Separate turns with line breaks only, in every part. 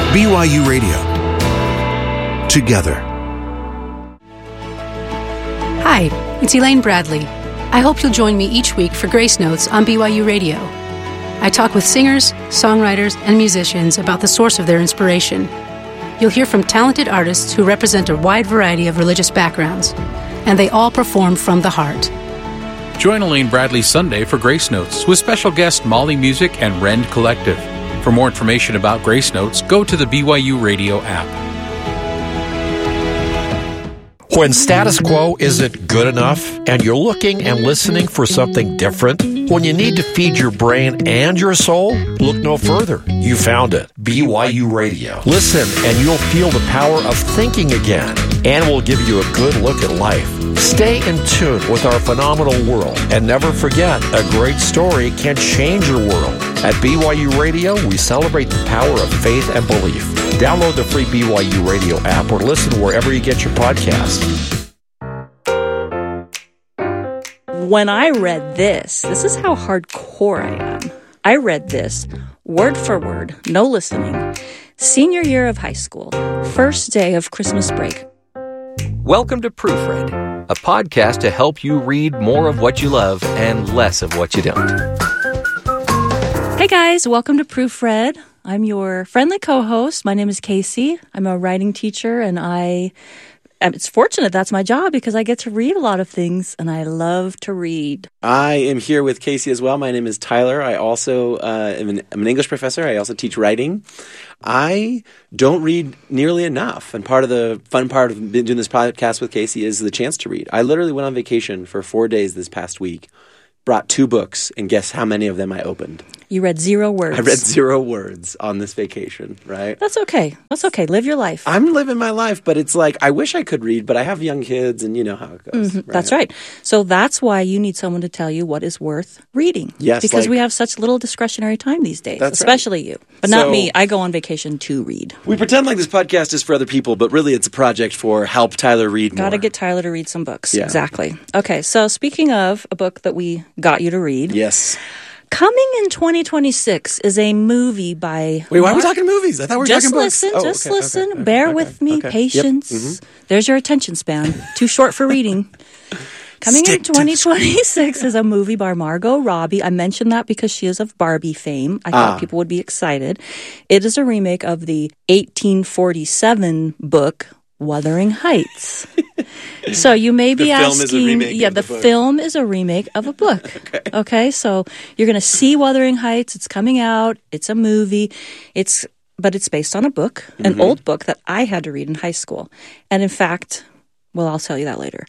BYU Radio. Together.
Hi, it's Elaine Bradley. I hope you'll join me each week for Grace Notes on BYU Radio. I talk with singers, songwriters, and musicians about the source of their inspiration. You'll hear from talented artists who represent a wide variety of religious backgrounds, and they all perform from the heart.
Join Elaine Bradley Sunday for Grace Notes with special guest Molly Music and Rend Collective. For more information about Grace Notes, go to the BYU Radio app.
When status quo isn't good enough and you're looking and listening for something different, when you need to feed your brain and your soul, look no further. You found it. BYU Radio. Listen and you'll feel the power of thinking again, and we'll give you a good look at life. Stay in tune with our phenomenal world, and never forget, a great story can change your world. At BYU Radio, we celebrate the power of faith and belief. Download the free BYU Radio app or listen wherever you get your podcasts.
When I read this is how hardcore I am. I read this word for word, no listening. Senior year of high school, first day of Christmas break.
Welcome to Proofread, a podcast to help you read more of what you love and less of what you don't.
Hey guys, welcome to Proofread. I'm your friendly co-host. My name is Casey. I'm a writing teacher, and it's fortunate that's my job because I get to read a lot of things, and I love to read.
I am here with Casey as well. My name is Tyler. I also I'm an English professor. I also teach writing. I don't read nearly enough, and part of the fun part of doing this podcast with Casey is the chance to read. I literally went on vacation for 4 days this past week, brought 2 books, and guess how many of them I opened?
You read 0 words.
I read 0 words on this vacation, right?
That's okay. That's okay. Live your life.
I'm living my life, but it's like, I wish I could read, but I have young kids, and you know how it goes. Right?
That's right. So that's why you need someone to tell you what is worth reading.
Yes.
Because we have such little discretionary time these days,
That's
especially
right.
you. But not me. I go on vacation to read.
We pretend like this podcast is for other people, but really it's a project for help Tyler read more.
Got to get Tyler to read some books.
Yeah.
Exactly. Okay, so speaking of a book that we got you to read.
Yes.
Coming in 2026 is a movie by...
Wait, why are we talking movies? I thought we were talking books.
Just listen. Bear with me. Patience. Yep. Mm-hmm. There's your attention span. Too short for reading. Coming in 2026 is a movie by Margot Robbie. I mentioned that because she is of Barbie fame. I thought people would be excited. It is a remake of the 1847 book, Wuthering Heights. So you may be asking, the film is a remake of a book. Okay, so you're going to see Wuthering Heights. It's coming out. It's a movie. But it's based on a book, an old book that I had to read in high school. And in fact, well, I'll tell you that later.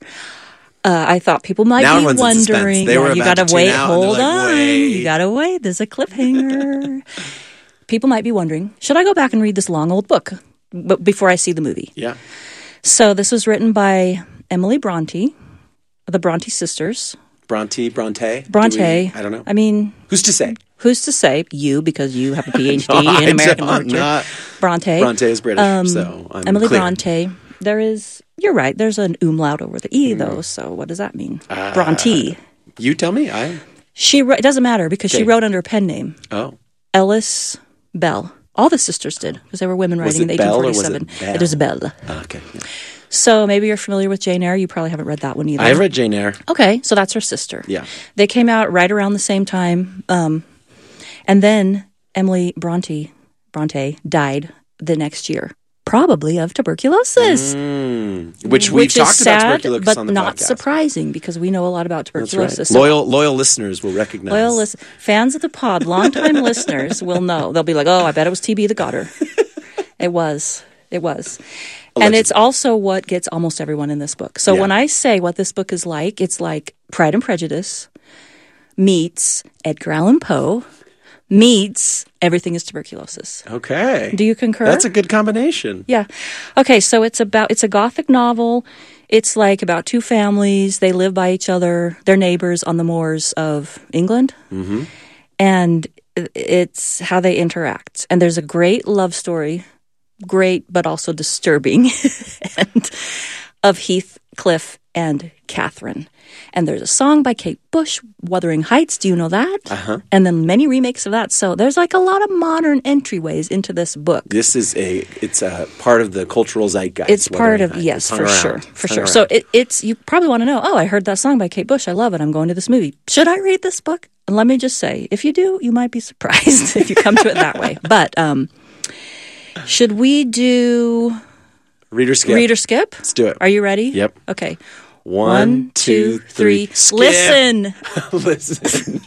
I thought people might be wondering. You got to wait. Hold on. You got to wait. There's a cliffhanger. People might be wondering, should I go back and read this long old book before I see the movie?
Yeah.
So this was written by Emily Bronte, the Bronte sisters.
Bronte?
I
don't know.
I mean...
Who's to say?
Who's to say? You, because you have a PhD in American literature. Bronte.
Bronte is British, so I'm
Emily
clear.
Bronte. You're right, there's an umlaut over the E, though, so what does that mean? Bronte.
You tell me.
It doesn't matter, because she wrote under a pen name.
Oh.
Ellis Bell. All the sisters did, because they were women writing in 1847. It was Bell.
Okay. Yeah.
So maybe you're familiar with Jane Eyre. You probably haven't read that one either.
I've read Jane Eyre.
Okay, so that's her sister.
Yeah.
They came out right around the same time. And then Emily Bronte died the next year, probably of tuberculosis.
Which we've talked
sad,
about tuberculosis on the podcast.
But not surprising, because we know a lot about tuberculosis.
That's right. Loyal listeners will recognize.
Fans of the pod, longtime listeners will know. They'll be like, oh, I bet it was TB that got her. It was.
Allegedly.
And it's also what gets almost everyone in this book. So when I say what this book is like, it's like Pride and Prejudice meets Edgar Allan Poe meets Everything is Tuberculosis.
Okay.
Do you concur?
That's a good combination.
Yeah. Okay, so it's a Gothic novel. It's like about 2 families. They live by each other. They're neighbors on the moors of England. Mm-hmm. And it's how they interact. And there's a great love story, great but also disturbing, and of Heath Heathcliff and Catherine. And there's a song by Kate Bush, Wuthering Heights. Do you know that?
Uh-huh.
And then many remakes of that. So there's like a lot of modern entryways into this book.
It's a part of the cultural zeitgeist.
It's part of, yes, for sure. For sure. So it's, you probably want to know, I heard that song by Kate Bush. I love it. I'm going to this movie. Should I read this book? And let me just say, if you do, you might be surprised if you come to it that way. But should we do...
Reader skip.
Reader skip?
Let's do it.
Are you ready?
Yep.
Okay.
1, 2, 3. Skip.
Listen.
Listen.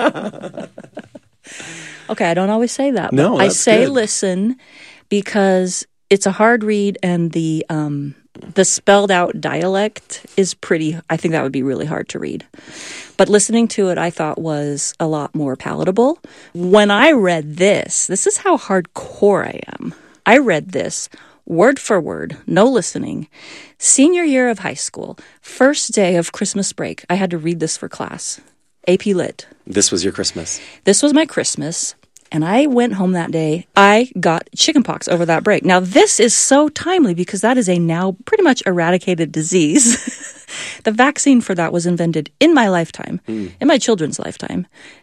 Okay, I don't always say that.
No,
I say
good.
listen because it's a hard read and the spelled out dialect is pretty, I think that would be really hard to read. But listening to it, I thought was a lot more palatable. When I read this is how hardcore I am. I read this word for word, no listening. Senior year of high school, first day of Christmas break. I had to read this for class. AP Lit.
This was your Christmas.
This was my Christmas, and I went home that day. I got chickenpox over that break. Now, this is so timely because that is a now pretty much eradicated disease. The vaccine for that was invented in my lifetime, in my children's lifetime.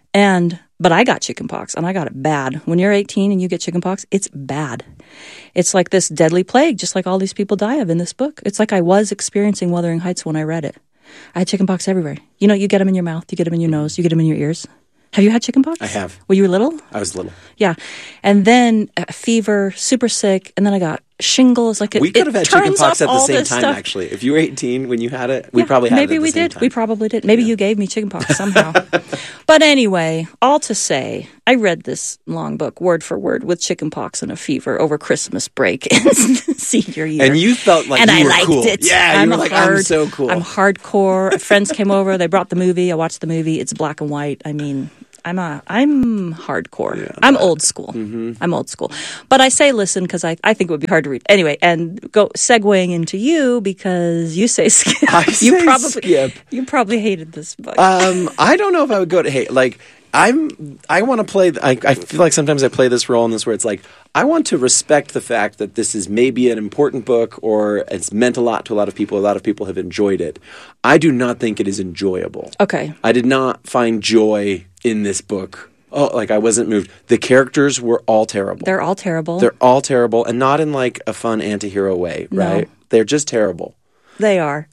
But I got chickenpox, and I got it bad. When you're 18 and you get chickenpox, it's bad. It's like this deadly plague, just like all these people die of in this book. It's like I was experiencing Wuthering Heights when I read it. I had chickenpox everywhere. You know, you get them in your mouth, you get them in your nose, you get them in your ears. Have you had chickenpox?
I have.
Were you little?
I was little.
Yeah. And then fever, super sick, and then I got shingles.
We could have had chickenpox at the same time, actually. If you were 18 when you had it, we probably had it at the same time.
Maybe we did. We probably did. Maybe you gave me chickenpox somehow. But anyway, all to say, I read this long book, word for word, with chickenpox and a fever over Christmas break in senior year.
And you felt like
and
you
I
were
liked
cool.
it.
Yeah, you were like, I'm so cool.
I'm hardcore. Friends came over. They brought the movie. I watched the movie. It's black and white. I mean... I'm hardcore. Yeah, I'm old school. Mm-hmm. I'm old school. But I say listen because I think it would be hard to read. Anyway, and go segueing into you because you say skip.
Skip.
You probably hated this book.
I don't know if I would go to hate. Like, I want to play. I feel like sometimes I play this role in this where it's like I want to respect the fact that this is maybe an important book or it's meant a lot to a lot of people. A lot of people have enjoyed it. I do not think it is enjoyable.
Okay.
I did not find joy in this book. I wasn't moved. The characters were all terrible.
They're all terrible.
They're all terrible, and not in like a fun anti-hero way, right? No. They're just terrible.
They are.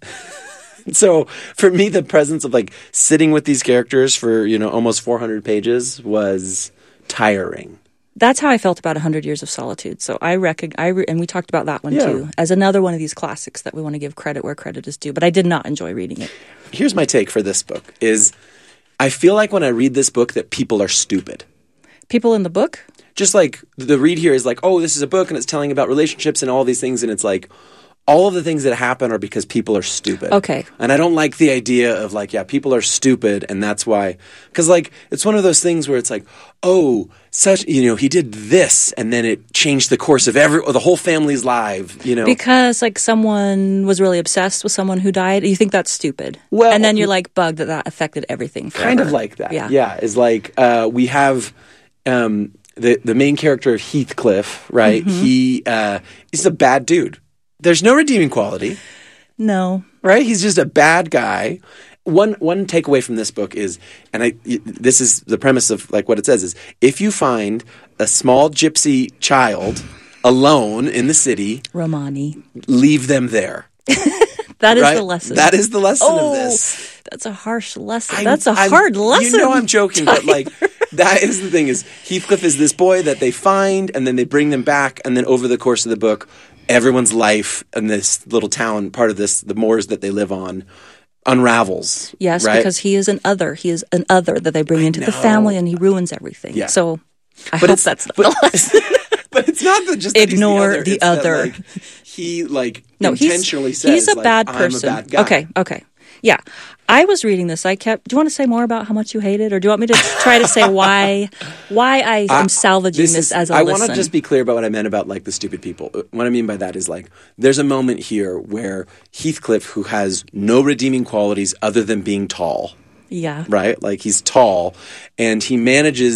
So for me, the presence of like sitting with these characters for, almost 400 pages was tiring.
That's how I felt about 100 Years of Solitude. So and we talked about that one too, as another one of these classics that we want to give credit where credit is due. But I did not enjoy reading it.
Here's my take for this book is I feel like when I read this book that people are stupid.
People in the book?
Just like the read here is like, oh, this is a book and it's telling about relationships and all these things. And it's like, all of the things that happen are because people are stupid.
Okay.
And I don't like the idea of like, people are stupid and that's why. Because like, it's one of those things where it's like, oh, he did this and then it changed the course of the whole family's life,
Because like someone was really obsessed with someone who died. You think that's stupid. Well. And then you're like bugged that affected everything forever.
Kind of like that.
Yeah.
Is like, we have the main character of Heathcliff, right? Mm-hmm. He's a bad dude. There's no redeeming quality.
No.
Right? He's just a bad guy. One takeaway from this book is, and this is the premise of like what it says is, if you find a small gypsy child alone in the city,
Romani,
leave them there.
That is the lesson.
That is the lesson of this.
That's a harsh lesson. That's a hard lesson.
I'm joking, but like that is the thing is Heathcliff is this boy that they find and then they bring them back and then over the course of the book everyone's life in this little town, part of the moors that they live on, unravels.
Yes,
right?
because he is an other. He is an other that they bring into the family, and he ruins everything. Yeah. So I hope that's not the lesson.
But it's not just
ignore the other.
That, like, he intentionally says
he's a bad person.
I'm a bad guy.
Okay. Yeah. I was reading this. Do you want to say more about how much you hate it? Or do you want me to try to say why I am salvaging this as a listen?
I want to just be clear about what I meant about like the stupid people. What I mean by that is like there's a moment here where Heathcliff, who has no redeeming qualities other than being tall.
Yeah.
Right? Like he's tall and he manages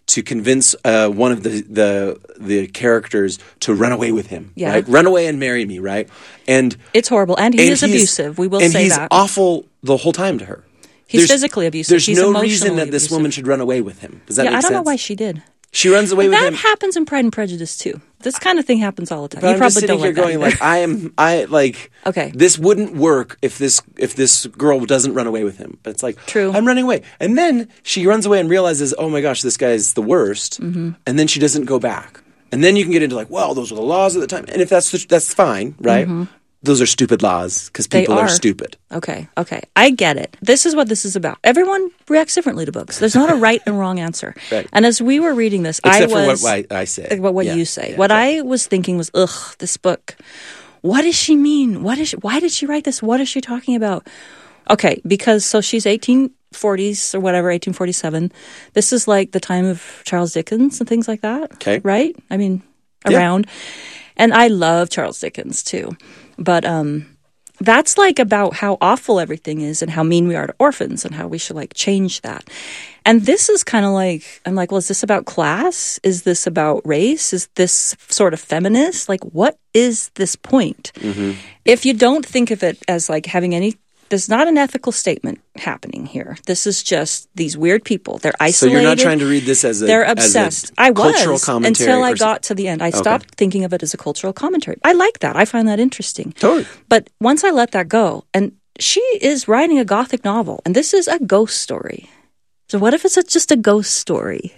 to convince one of the characters to run away with him.
Yeah.
Right? Run away and marry me, right? And
it's horrible. And he is abusive. We will say that.
And he's awful the whole time to her.
He's physically abusive.
There's
He's
no reason that
abusive.
this woman should run away with him. Does that make sense?
I don't know why she did.
She runs away with him.
That happens in Pride and Prejudice too. This kind of thing happens all the time.
But
You
I'm
probably
just sitting
don't
here
like
going
that. Okay.
This wouldn't work if this girl doesn't run away with him. But it's like,
true.
I'm running away. And then she runs away and realizes, oh my gosh, this guy's the worst.
Mm-hmm.
And then she doesn't go back. And then you can get into like, well, those were the laws at the time. And if that's fine, right?
Mm-hmm.
Those are stupid laws because people are stupid.
Okay. I get it. This is what this is about. Everyone reacts differently to books. There's not a right and wrong answer.
Right.
And as we were reading this,
Except for what I say.
What you say. What I was thinking was, this book. What does she mean? Why did she write this? What is she talking about? Okay, because she's 1840s or whatever, 1847. This is like the time of Charles Dickens and things like that.
Okay.
Right? I mean, around. And I love Charles Dickens too. But that's like about how awful everything is and how mean we are to orphans and how we should like change that. And this is kind of like, I'm like, well, is this about class? Is this about race? Is this sort of feminist? Like, what is this point?
Mm-hmm.
If you don't think of it as like having there's not an ethical statement happening here. This is just these weird people. They're isolated.
So you're not trying to read this as
they're obsessed.
I was commentary
until I got to the end. I stopped thinking of it as a cultural commentary. I like that. I find that interesting.
Totally.
But once I let that go, and she is writing a Gothic novel, and this is a ghost story. So what if it's just a ghost story?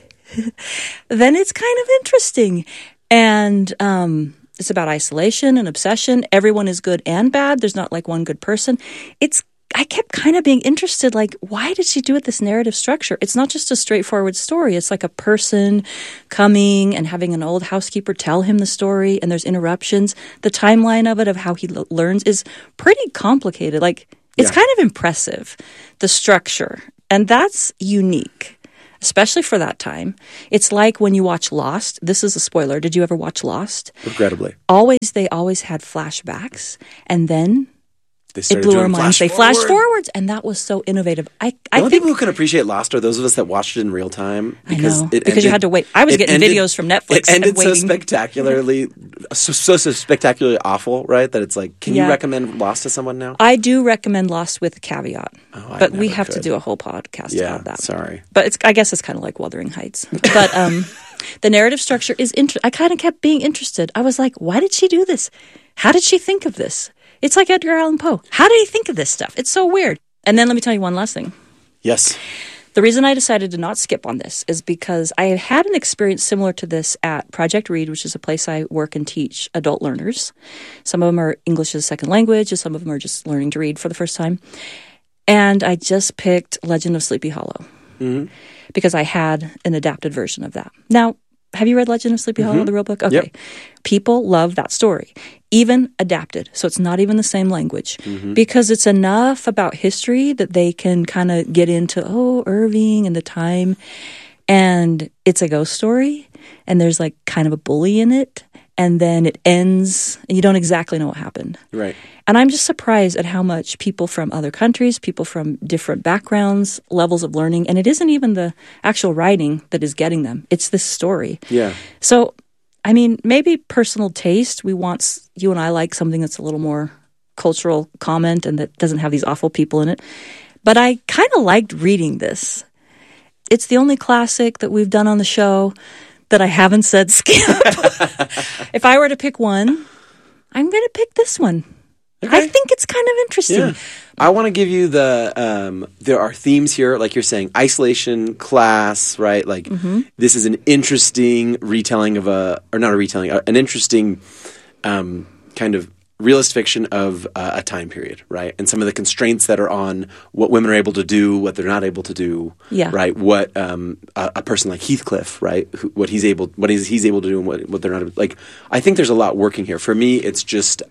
Then it's kind of interesting. And it's about isolation and obsession. Everyone is good and bad. There's not like one good person. I kept kind of being interested, like, why did she do it this narrative structure? It's not just a straightforward story. It's like a person coming and having an old housekeeper tell him the story, and there's interruptions. The timeline of it, of how he learns, is pretty complicated. Like, it's kind of impressive, the structure. And that's unique, especially for that time. It's like when you watch Lost. This is a spoiler. Did you ever watch Lost?
Regrettably.
They always had flashbacks, and then
it
blew our minds. They flashed forwards, and that was so innovative. I think
people who can appreciate Lost are those of us that watched it in real time.
Because you had to wait. I was getting videos from Netflix.
It ended so spectacularly, so spectacularly awful, right? That it's like, can you recommend Lost to someone now?
I do recommend Lost with a caveat, but we have to do a whole podcast about that.
Sorry,
but I guess it's kind of like Wuthering Heights. But the narrative structure is interesting. I kind of kept being interested. I was like, why did she do this? How did she think of this? It's like Edgar Allan Poe. How did he think of this stuff? It's so weird. And then let me tell you one last thing.
Yes.
The reason I decided to not skip on this is because I had an experience similar to this at Project Read, which is a place I work and teach adult learners. Some of them are English as a second language, and some of them are just learning to read for the first time. And I just picked Legend of Sleepy Hollow because I had an adapted version of that. Now, have you read Legend of Sleepy Hollow, the real book? Okay.
Yep.
People love that story, even adapted. So it's not even the same language because it's enough about history that they can kind of get into, Irving and the time. And it's a ghost story, and there's like kind of a bully in it. And then it ends, and you don't exactly know what happened.
Right.
And I'm just surprised at how much people from other countries, people from different backgrounds, levels of learning, and it isn't even the actual writing that is getting them. It's this story.
Yeah.
So, I mean, maybe personal taste. You and I like something that's a little more cultural comment and that doesn't have these awful people in it. But I kind of liked reading this. It's the only classic that we've done on the show that I haven't said skip. If I were to pick one, I'm going to pick this one. Okay. I think it's kind of interesting.
Yeah. I want to give you there are themes here, like you're saying, isolation, class, right? Like this is an interesting retelling of an interesting kind of realist fiction of a time period, right? And some of the constraints that are on what women are able to do, what they're not able to do, right? What a person like Heathcliff, right? What he's able to do and what they're not able to, like. I think there's a lot working here. For me, it's just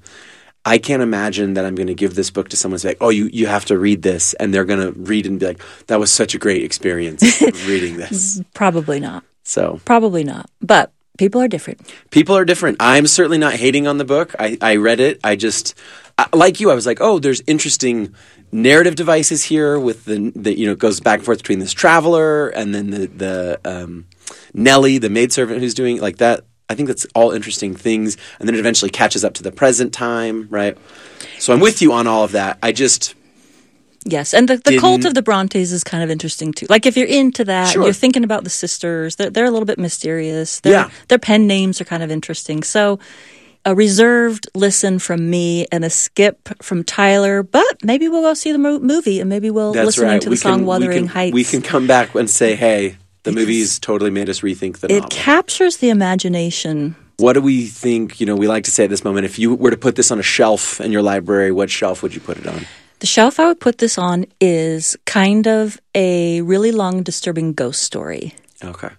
I can't imagine that I'm going to give this book to someone and say, "Oh, you have to read this," and they're going to read and be like, "That was such a great experience reading this."
Probably not.
So
probably not, but. People are different.
People are different. I'm certainly not hating on the book. I read it. I just, like you, I was like, oh, there's interesting narrative devices here with the goes back and forth between this traveler and then the Nellie, the maidservant who's doing like that. I think that's all interesting things. And then it eventually catches up to the present time, right? So I'm with you on all of that. I just...
Yes, and the cult of the Brontes is kind of interesting too. Like if you're into that,
Sure.
you're thinking about the sisters, they're a little bit mysterious. Their pen names are kind of interesting. So a reserved listen from me and a skip from Tyler, but maybe we'll go see the movie and maybe we'll listen to the song Wuthering Heights.
We can come back and say, hey, the movie's totally made us rethink the novel.
It captures the imagination.
What do we think, we like to say at this moment, if you were to put this on a shelf in your library, what shelf would you put it on?
The shelf I would put this on is kind of a really long, disturbing ghost story.
Okay.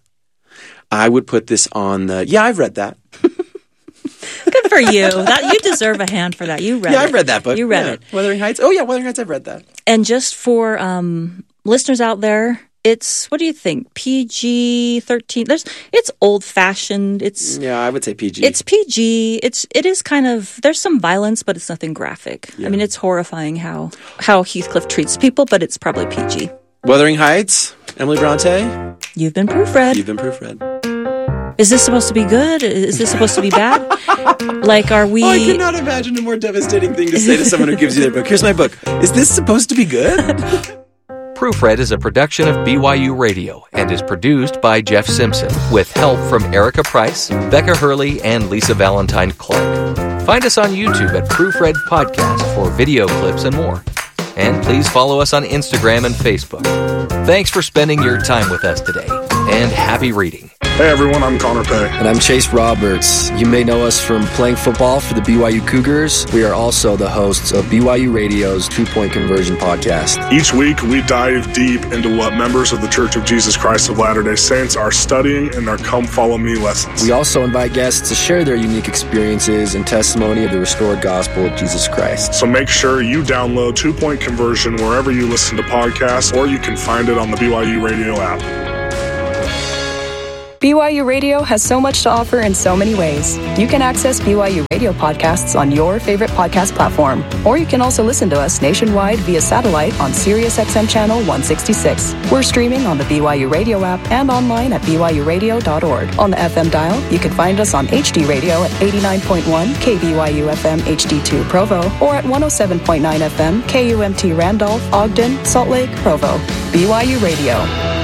I would put this on I've read that.
Good for you. You deserve a hand for that. You read it.
Yeah, I've read that book.
You read it.
Wuthering Heights. Oh, yeah, Wuthering Heights, I've read that.
And just for listeners out there, it's, what do you think? PG-13? It's old-fashioned.
I would say PG.
It's PG. It is kind of, there's some violence, but it's nothing graphic.
Yeah.
I mean, it's horrifying how Heathcliff treats people, but it's probably PG.
Wuthering Heights, Emily Bronte.
You've been proofread.
You've been proofread.
Is this supposed to be good? Is this supposed to be bad? Like, are we...
Oh, I could not imagine a more devastating thing to say to someone who gives you their book. Here's my book. Is this supposed to be good?
Proofread is a production of BYU Radio and is produced by Jeff Simpson with help from Erica Price, Becca Hurley, and Lisa Valentine Clark. Find us on YouTube at Proofread Podcast for video clips and more. And please follow us on Instagram and Facebook. Thanks for spending your time with us today, and happy reading.
Hey everyone, I'm Connor Pay.
And I'm Chase Roberts. You may know us from playing football for the BYU Cougars. We are also the hosts of BYU Radio's 2-Point Conversion podcast.
Each week, we dive deep into what members of the Church of Jesus Christ of Latter-day Saints are studying in their Come Follow Me lessons.
We also invite guests to share their unique experiences and testimony of the restored gospel of Jesus Christ.
So make sure you download 2-Point Conversion wherever you listen to podcasts, or you can find it on the BYU Radio app.
BYU Radio has so much to offer in so many ways. You can access BYU Radio podcasts on your favorite podcast platform, or you can also listen to us nationwide via satellite on SiriusXM Channel 166. We're streaming on the BYU Radio app and online at byuradio.org. On the FM dial, you can find us on HD Radio at 89.1 KBYU FM HD2 Provo, or at 107.9 FM KUMT Randolph, Ogden, Salt Lake, Provo. BYU Radio.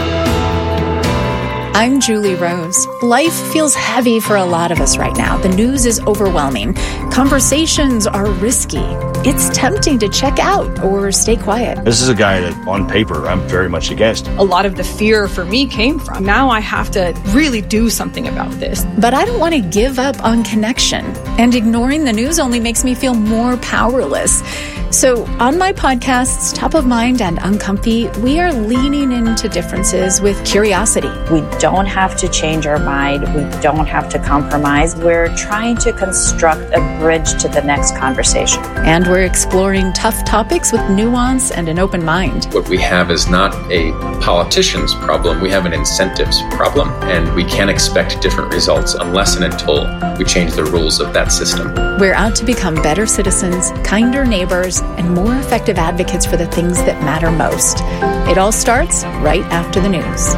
I'm Julie Rose. Life feels heavy for a lot of us right now. The news is overwhelming. Conversations are risky. It's tempting to check out or stay quiet.
This is a guy that, on paper, I'm very much against.
A lot of the fear for me came from, now I have to really do something about this.
But I don't want to give up on connection. And ignoring the news only makes me feel more powerless. So on my podcasts, Top of Mind and Uncomfy, we are leaning into differences with curiosity.
We don't have to change our mind. We don't have to compromise. We're trying to construct a bridge to the next conversation.
And we're exploring tough topics with nuance and an open mind.
What we have is not a politician's problem. We have an incentives problem. And we can't expect different results unless and until we change the rules of that system.
We're out to become better citizens, kinder neighbors, and more effective advocates for the things that matter most. It all starts right after the news.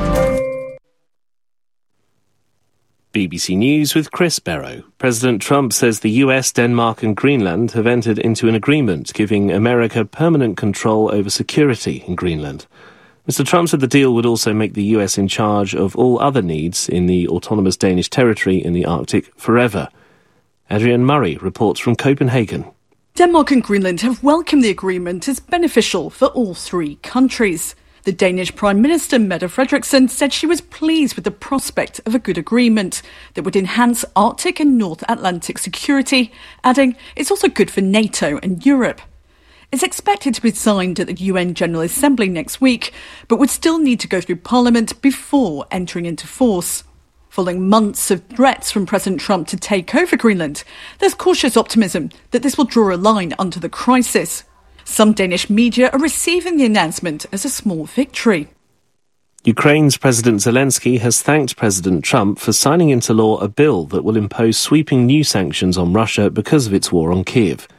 BBC News with Chris Barrow. President Trump says the US, Denmark and Greenland have entered into an agreement giving America permanent control over security in Greenland. Mr. Trump said the deal would also make the US in charge of all other needs in the autonomous Danish territory in the Arctic forever. Adrienne Murray reports from Copenhagen.
Denmark and Greenland have welcomed the agreement as beneficial for all three countries. The Danish Prime Minister, Mette Frederiksen, said she was pleased with the prospect of a good agreement that would enhance Arctic and North Atlantic security, adding it's also good for NATO and Europe. It's expected to be signed at the UN General Assembly next week, but would still need to go through Parliament before entering into force. Following months of threats from President Trump to take over Greenland, there's cautious optimism that this will draw a line under the crisis. Some Danish media are receiving the announcement as a small victory.
Ukraine's President Zelensky has thanked President Trump for signing into law a bill that will impose sweeping new sanctions on Russia because of its war on Kyiv.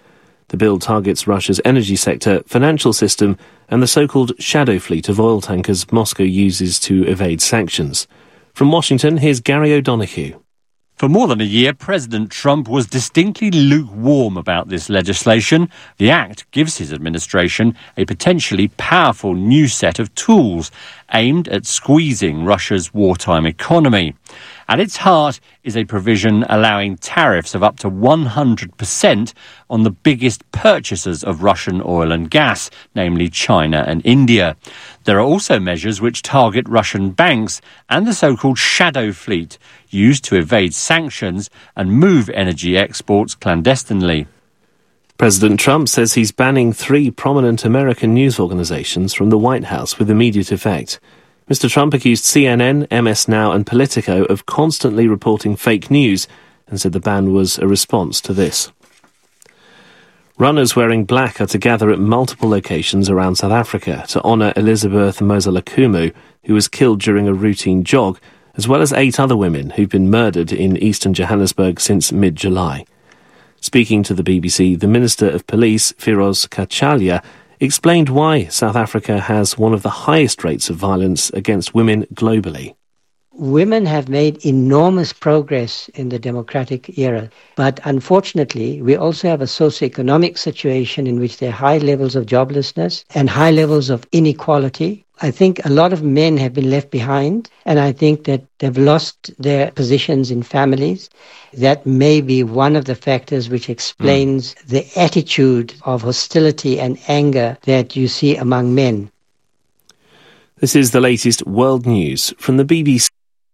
The bill targets Russia's energy sector, financial system, and the so-called shadow fleet of oil tankers Moscow uses to evade sanctions. From Washington, here's Gary O'Donoghue.
For more than a year, President Trump was distinctly lukewarm about this legislation. The act gives his administration a potentially powerful new set of tools aimed at squeezing Russia's wartime economy. At its heart is a provision allowing tariffs of up to 100% on the biggest purchasers of Russian oil and gas, namely China and India. There are also measures which target Russian banks and the so-called shadow fleet, used to evade sanctions and move energy exports clandestinely.
President Trump says he's banning 3 prominent American news organizations from the White House with immediate effect. Mr. Trump accused CNN, MS Now and Politico of constantly reporting fake news and said the ban was a response to this. Runners wearing black are to gather at multiple locations around South Africa to honour Elizabeth Moselakumu, who was killed during a routine jog, as well as 8 other women who've been murdered in eastern Johannesburg since mid-July. Speaking to the BBC, the Minister of Police, Firoz Kachalia, explained why South Africa has one of the highest rates of violence against women globally.
Women have made enormous progress in the democratic era, but unfortunately, we also have a socioeconomic situation in which there are high levels of joblessness and high levels of inequality. I think a lot of men have been left behind, and I think that they've lost their positions in families. That may be one of the factors which explains the attitude of hostility and anger that you see among men.
This is the latest world news from the BBC.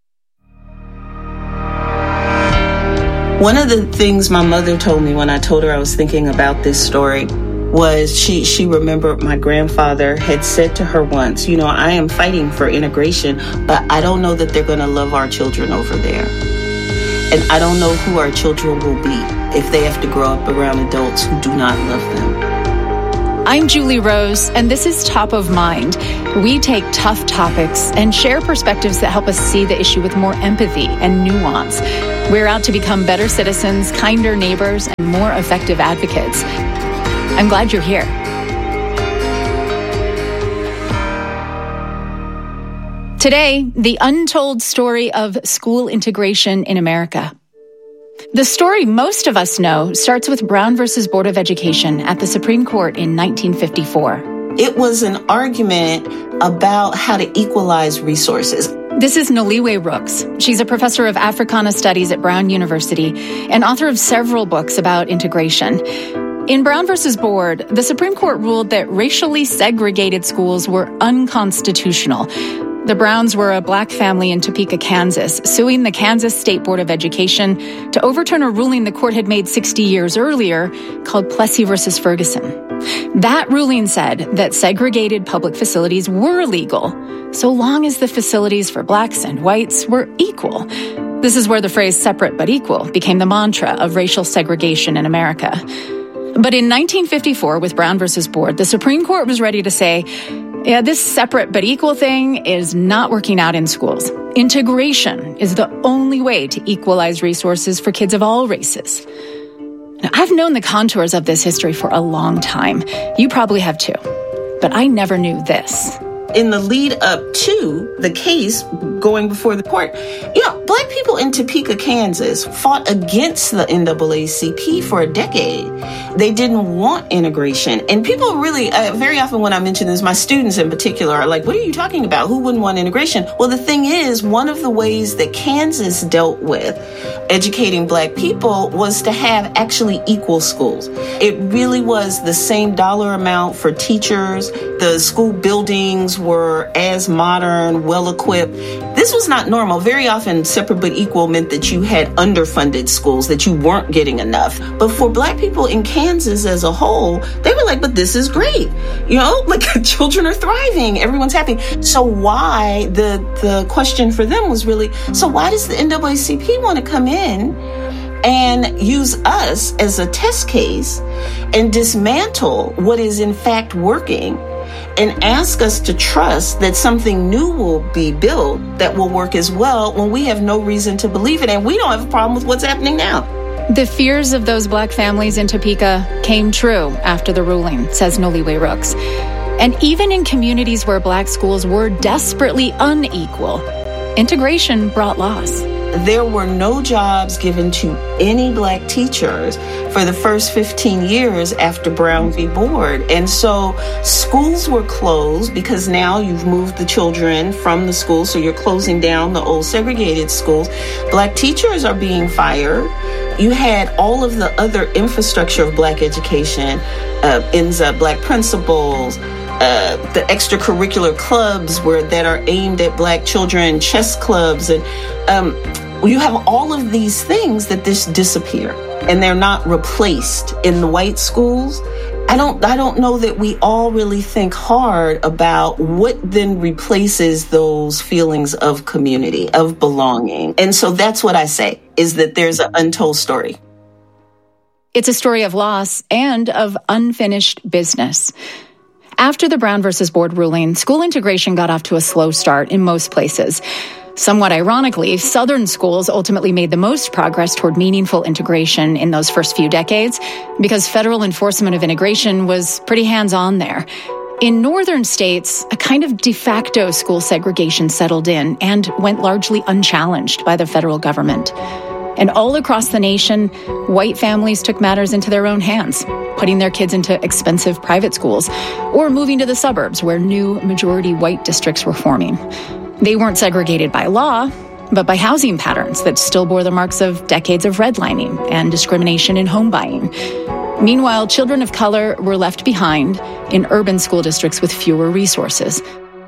One of the things my mother told me when I told her I was thinking about this story was she remembered my grandfather had said to her once, you know, I am fighting for integration, but I don't know that they're going to love our children over there. And I don't know who our children will be if they have to grow up around adults who do not love them.
I'm Julie Rose, and this is Top of Mind. We take tough topics and share perspectives that help us see the issue with more empathy and nuance. We're out to become better citizens, kinder neighbors, and more effective advocates. I'm glad you're here. Today, the untold story of school integration in America. The story most of us know starts with Brown versus Board of Education at the Supreme Court in 1954.
It was an argument about how to equalize resources.
This is Noliwe Rooks. She's a professor of Africana Studies at Brown University and author of several books about integration. In Brown versus Board, the Supreme Court ruled that racially segregated schools were unconstitutional. The Browns were a black family in Topeka, Kansas, suing the Kansas State Board of Education to overturn a ruling the court had made 60 years earlier called Plessy versus Ferguson. That ruling said that segregated public facilities were legal, so long as the facilities for blacks and whites were equal. This is where the phrase separate but equal became the mantra of racial segregation in America. But in 1954, with Brown versus Board, the Supreme Court was ready to say, yeah, this separate but equal thing is not working out in schools. Integration is the only way to equalize resources for kids of all races. Now, I've known the contours of this history for a long time. You probably have too. But I never knew this.
In the lead up to the case going before the court, black people in Topeka, Kansas fought against the NAACP for a decade. They didn't want integration. And people really, very often when I mention this, my students in particular are like, what are you talking about? Who wouldn't want integration? Well, the thing is, one of the ways that Kansas dealt with educating black people was to have actually equal schools. It really was the same dollar amount for teachers. The school buildings were as modern, well-equipped. This was not normal. Very often, separate but equal meant that you had underfunded schools, that you weren't getting enough. But for black people in Kansas as a whole, they were like, but this is great. Children are thriving. Everyone's happy. So why, the question for them was really, so why does the NAACP want to come in and use us as a test case and dismantle what is in fact working and ask us to trust that something new will be built that will work as well when we have no reason to believe it, and we don't have a problem with what's happening now?
The fears of those black families in Topeka came true after the ruling, says Noliwe Rooks. And even in communities where black schools were desperately unequal, integration brought loss.
There were no jobs given to any black teachers for the first 15 years after Brown v. Board. And so schools were closed because now you've moved the children from the school, so you're closing down the old segregated schools. Black teachers are being fired. You had all of the other infrastructure of black education, ends up black principals, the extracurricular clubs that are aimed at black children, chess clubs, and you have all of these things that just disappear, and they're not replaced in the white schools. I don't know that we all really think hard about what then replaces those feelings of community, of belonging. And so that's what I say, is that there's an untold story.
It's a story of loss and of unfinished business. After the Brown versus Board ruling, school integration got off to a slow start in most places. Somewhat ironically, Southern schools ultimately made the most progress toward meaningful integration in those first few decades because federal enforcement of integration was pretty hands-on there. In northern states, a kind of de facto school segregation settled in and went largely unchallenged by the federal government. And all across the nation, white families took matters into their own hands, putting their kids into expensive private schools or moving to the suburbs where new majority white districts were forming. They weren't segregated by law, but by housing patterns that still bore the marks of decades of redlining and discrimination in home buying. Meanwhile, children of color were left behind in urban school districts with fewer resources.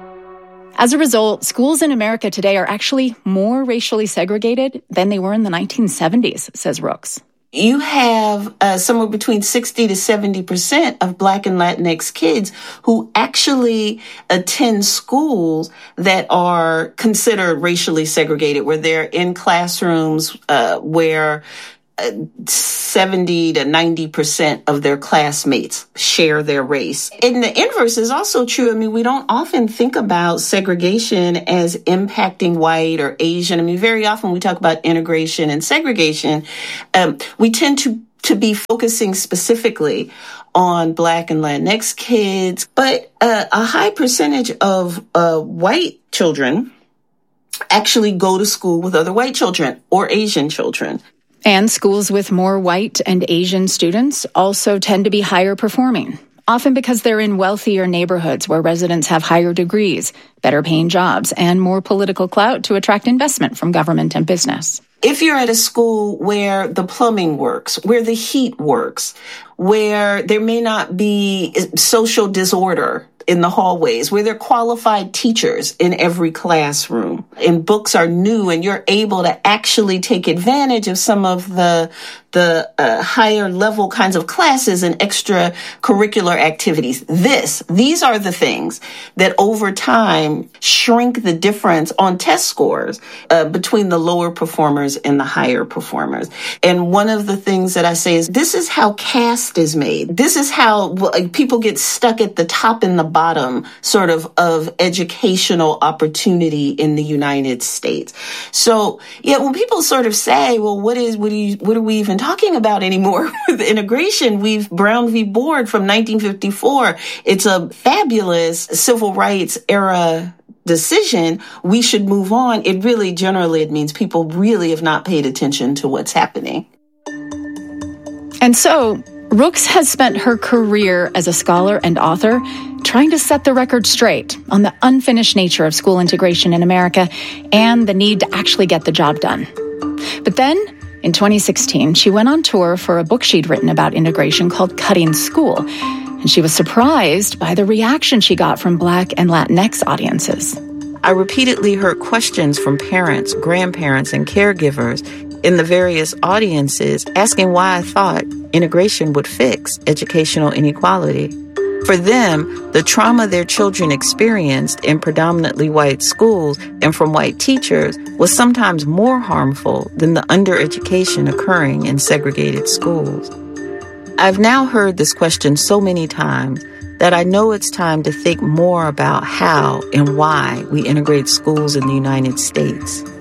As a result, schools in America today are actually more racially segregated than they were in the 1970s, says Rooks.
You have somewhere between 60 to 70% of Black and Latinx kids who actually attend schools that are considered racially segregated, where they're in classrooms where 70 to 90% of their classmates share their race. And the inverse is also true. I mean, we don't often think about segregation as impacting white or Asian. I mean, very often we talk about integration and segregation. We tend to be focusing specifically on Black and Latinx kids, but a high percentage of white children actually go to school with other white children or Asian children.
And schools with more white and Asian students also tend to be higher performing, often because they're in wealthier neighborhoods where residents have higher degrees, better paying jobs, and more political clout to attract investment from government and business.
If you're at a school where the plumbing works, where the heat works, where there may not be social disorder in the hallways, where there are qualified teachers in every classroom, and books are new, and you're able to actually take advantage of some of the higher level kinds of classes and extracurricular activities. These are the things that over time shrink the difference on test scores between the lower performers and the higher performers. And one of the things that I say is this is how caste is made. This is how people get stuck at the top and the bottom sort of educational opportunity in the United States. So, yeah, when people sort of say, well, what are we even talking about anymore with integration? Brown v. Board from 1954. It's a fabulous civil rights era decision. We should move on. It really, generally, it means people really have not paid attention to what's happening.
And so, Rooks has spent her career as a scholar and author trying to set the record straight on the unfinished nature of school integration in America and the need to actually get the job done. But then, in 2016, she went on tour for a book she'd written about integration called Cutting School, and she was surprised by the reaction she got from Black and Latinx audiences.
I repeatedly heard questions from parents, grandparents, and caregivers in the various audiences asking why I thought integration would fix educational inequality. For them, the trauma their children experienced in predominantly white schools and from white teachers was sometimes more harmful than the undereducation occurring in segregated schools. I've now heard this question so many times that I know it's time to think more about how and why we integrate schools in the United States.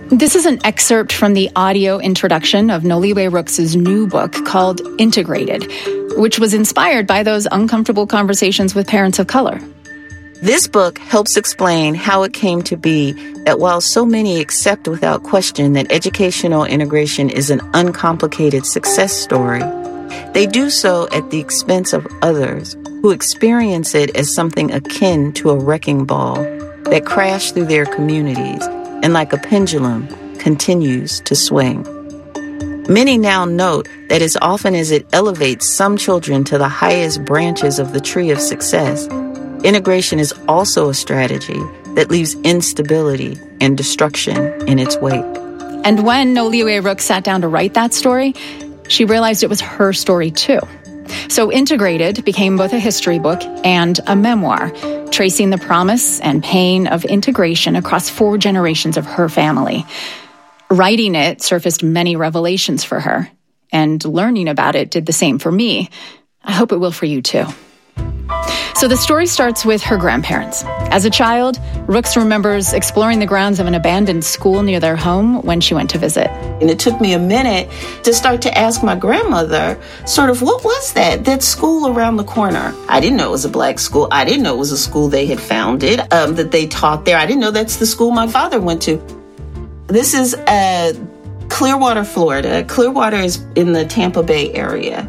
This is an excerpt from the audio introduction of Noliwe Rooks' new book called Integrated, which was inspired by those uncomfortable conversations with parents of color.
This book helps explain how it came to be that while so many accept without question that educational integration is an uncomplicated success story, they do so at the expense of others who experience it as something akin to a wrecking ball that crashed through their communities and like a pendulum continues to swing. Many now note that as often as it elevates some children to the highest branches of the tree of success, integration is also a strategy that leaves instability and destruction in its wake.
And when Noliwe Rooks sat down to write that story, she realized it was her story too. So Integrated became both a history book and a memoir, tracing the promise and pain of integration across 4 generations of her family. Writing it surfaced many revelations for her, and learning about it did the same for me. I hope it will for you too. So the story starts with her grandparents. As a child, Rooks remembers exploring the grounds of an abandoned school near their home when she went to visit.
And it took me a minute to start to ask my grandmother, sort of, what was that school around the corner? I didn't know it was a black school. I didn't know it was a school they had founded, that they taught there. I didn't know that's the school my father went to. This is Clearwater, Florida. Clearwater is in the Tampa Bay area.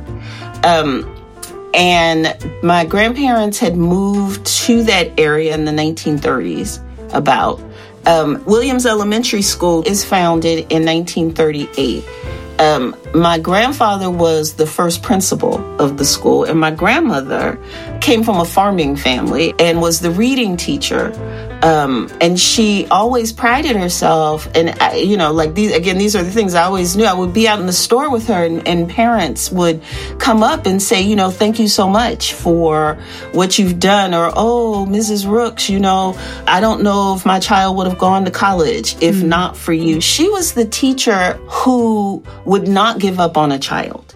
And my grandparents had moved to that area in the 1930s, about. Williams Elementary School is founded in 1938. My grandfather was the first principal of the school, and my grandmother came from a farming family and was the reading teacher. And she always prided herself, and these are the things I always knew. I would be out in the store with her, and parents would come up and say, thank you so much for what you've done, or, oh, Mrs. Rooks, I don't know if my child would have gone to college if not for you. She was the teacher who would not give up on a child.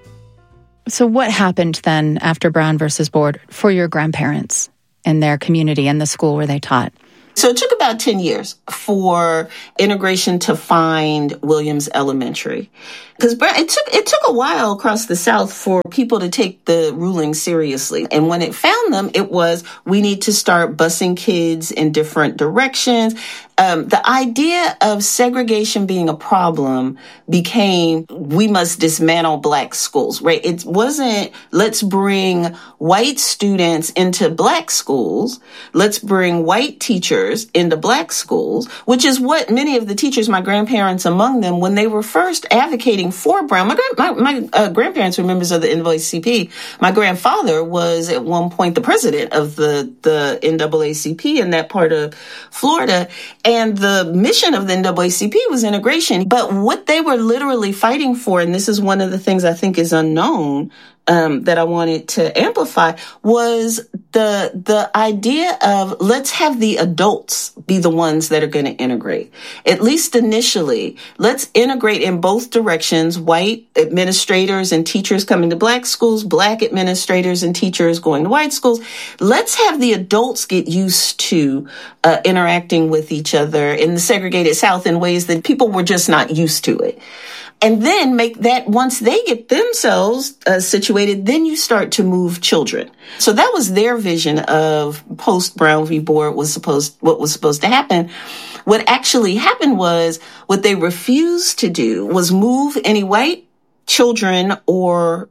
So what happened then after Brown versus Board for your grandparents in their community and the school where they taught?
So it took about 10 years for integration to find Williams Elementary. Because it took a while across the South for people to take the ruling seriously. And when it found them, it was, we need to start busing kids in different directions. The idea of segregation being a problem became, we must dismantle black schools, right? It wasn't, let's bring white students into black schools. Let's bring white teachers into black schools, which is what many of the teachers, my grandparents among them, when they were first advocating for Brown, my grandparents were members of the NAACP. My grandfather was at one point the president of the NAACP in that part of Florida. And the mission of the NAACP was integration. But what they were literally fighting for, and this is one of the things I think is unknown, that I wanted to amplify, was the idea of, let's have the adults be the ones that are going to integrate. At least initially, let's integrate in both directions, white administrators and teachers coming to black schools, black administrators and teachers going to white schools. Let's have the adults get used to interacting with each other in the segregated South in ways that people were just not used to it. And then make that, once they get themselves situated, then you start to move children. So that was their vision of post Brown v. Board what was supposed to happen. What actually happened was, what they refused to do was move any white children or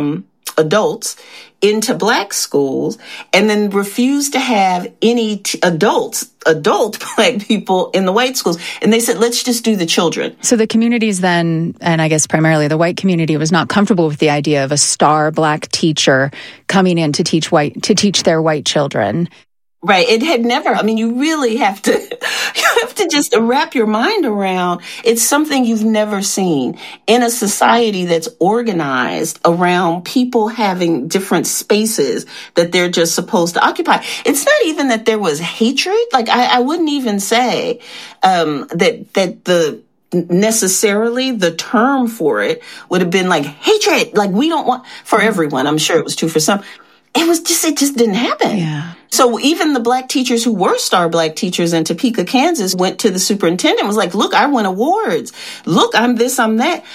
adults into black schools, and then refused to have any adult black people in the white schools. And they said, let's just do the children.
So the communities then, and I guess primarily the white community, was not comfortable with the idea of a star black teacher coming in to teach their white children.
Right. It had never, you really have to just wrap your mind around. It's something you've never seen in a society that's organized around people having different spaces that they're just supposed to occupy. It's not even that there was hatred. I wouldn't even say, that necessarily the term for it would have been like hatred. We don't want, for everyone. I'm sure it was true for some. it just didn't happen.
Yeah.
So even the black teachers who were star black teachers in Topeka, Kansas, went to the superintendent and was like, look, I won awards. Look, I'm this, I'm that.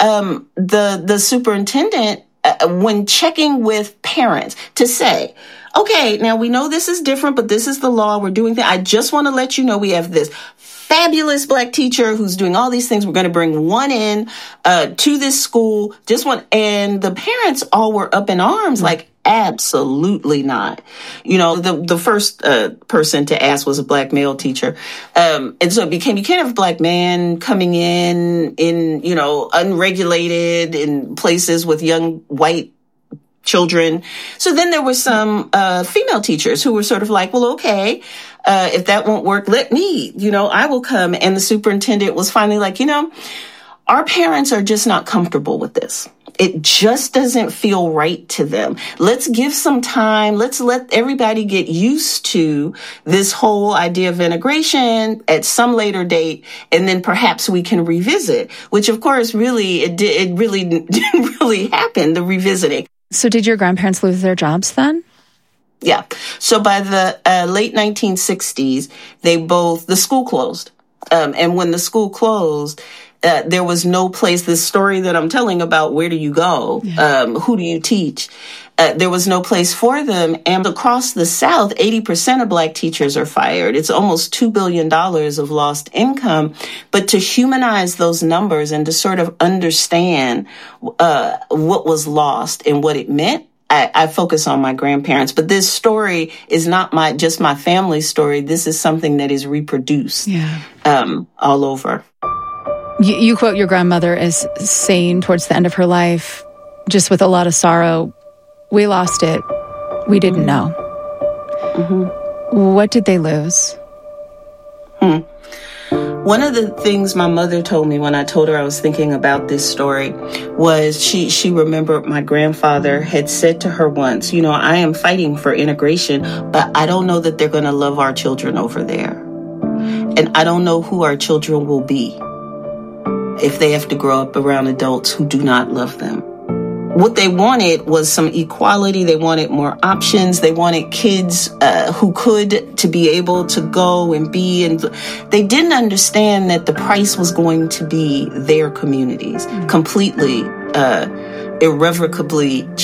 The superintendent, when checking with parents to say, okay, now we know this is different, but this is the law. We're doing that. I just want to let you know we have this fabulous black teacher who's doing all these things. We're going to bring one in to this school. Just one. And the parents all were up in arms, like, absolutely not. You know, the first person to ask was a black male teacher. And so it became, you can't have a black man coming in, you know, unregulated in places with young white children. So then there were some female teachers who were sort of like, well, okay, if that won't work, let me, you know, I will come. And the superintendent was finally like, you know, our parents are just not comfortable with this. It just doesn't feel right to them. Let's give some time. Let's let everybody get used to this whole idea of integration at some later date, and then perhaps we can revisit, which of course really, it really didn't really happen, the revisiting.
So did your grandparents lose their jobs then?
Yeah. So by the late 1960s, the school closed. And when the school closed, there was no place, this story that I'm telling about, where do you go? Yeah. Who do you teach? There was no place for them. And across the South, 80% of black teachers are fired. It's almost $2 billion of lost income. But to humanize those numbers and to sort of understand what was lost and what it meant, I focus on my grandparents. But this story is not just my family story. This is something that is reproduced all over.
You quote your grandmother as saying towards the end of her life, just with a lot of sorrow, we lost it. We didn't know. Mm-hmm. What did they lose?
One of the things my mother told me when I told her I was thinking about this story was she remembered my grandfather had said to her once, you know, I am fighting for integration, but I don't know that they're going to love our children over there. And I don't know who our children will be if they have to grow up around adults who do not love them. What they wanted was some equality. They wanted more options. They wanted kids who could to be able to go and be. And they didn't understand that the price was going to be their communities completely, irrevocably